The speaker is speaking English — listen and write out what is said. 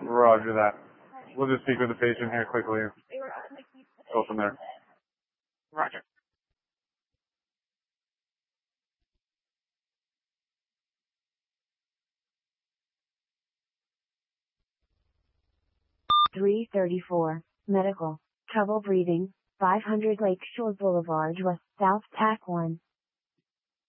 Roger that. We'll just speak with the patient here quickly. Go from there. Roger. (334) Medical. Trouble breathing. 500 Lakeshore Boulevard West, South, TAC 1.